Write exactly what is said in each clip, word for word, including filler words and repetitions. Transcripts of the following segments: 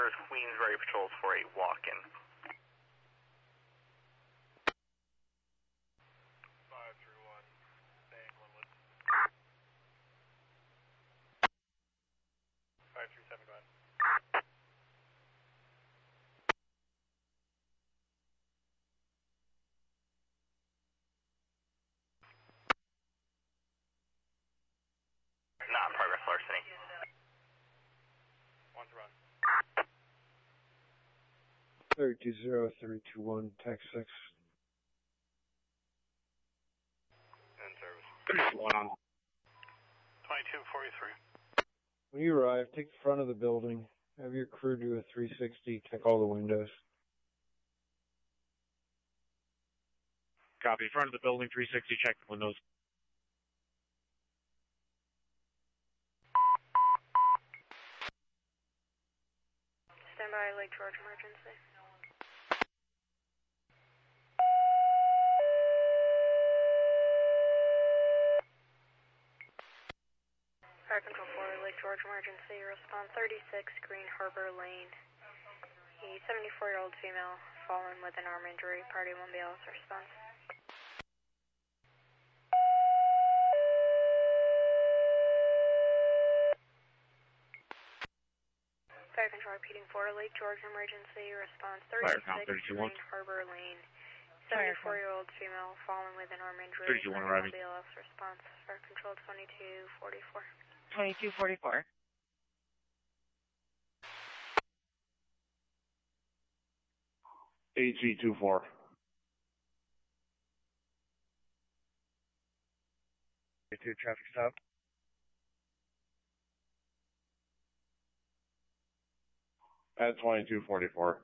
First Queensbury Patrols for a walk-in. five three one, staying Glenwood. five three seven, go ahead. Not progress larceny. One to run. three two zero, three two one, tax six. In service. One on. twenty-two forty-three. When you arrive, take the front of the building. Have your crew do a three sixty, check all the windows. Copy. Front of the building, three sixty, check the windows. Stand by, Lake George emergency. Fire Control four, Lake George emergency. Response thirty-six, Green Harbor Lane. A seventy-four-year-old female fallen with an arm injury. Party one B L S response. Fire Control repeating four, Lake George emergency. Response thirty-six, Green Harbor Lane. seventy-four-year-old female fallen with an arm injury. thirty-two one arriving. B L S response. Fire Control twenty-two forty-four. twenty-two forty-four. A G two four. Two traffic stop. At twenty-two forty-four.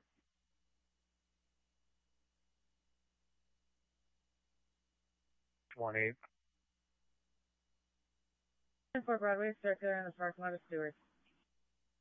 One eight. four Broadway, circular in the parking lot of Stewart.